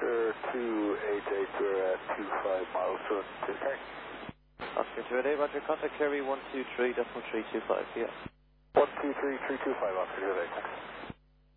Oscar 288, we're at 25 miles from Tucson. Oscar 288, Roger, contact Kerry 123.325, yeah. 123.325, Oscar 288, thanks.